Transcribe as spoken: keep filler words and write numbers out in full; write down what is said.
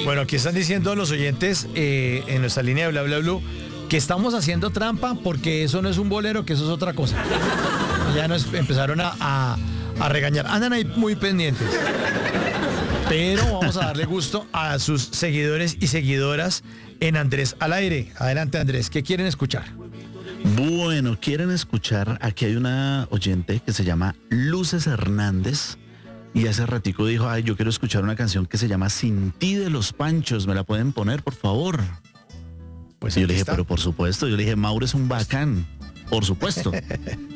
Bueno, aquí están diciendo los oyentes eh, en nuestra línea de bla bla bla que estamos haciendo trampa porque eso no es un bolero, que eso es otra cosa. Ya nos empezaron a, a, a regañar. Andan ahí muy pendientes. Pero vamos a darle gusto a sus seguidores y seguidoras en Andrés al Aire. Adelante, Andrés, ¿qué quieren escuchar? Bueno, quieren escuchar, aquí hay una oyente que se llama Luces Hernández y hace ratico dijo, ay, yo quiero escuchar una canción que se llama Sin ti de los Panchos, ¿me la pueden poner, por favor? Pues y yo le dije, está. pero por supuesto, yo le dije, Mauro es un bacán, por supuesto.